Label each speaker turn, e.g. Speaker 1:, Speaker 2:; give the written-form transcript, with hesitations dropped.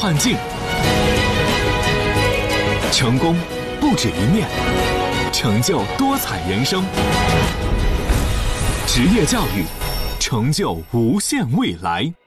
Speaker 1: 探镜，成功不止一面，成就多彩人生。职业教育，成就无限未来。